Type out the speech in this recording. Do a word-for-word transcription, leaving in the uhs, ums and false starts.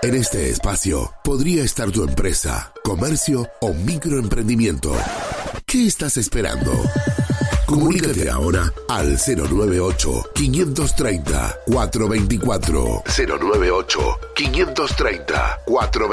En este espacio podría estar tu empresa, comercio o microemprendimiento. ¿Qué estás esperando? Comunícate ahora al cero nueve ocho, quinientos treinta, cuatrocientos veinticuatro. cero nueve ocho, quinientos treinta, cuatrocientos veinticuatro.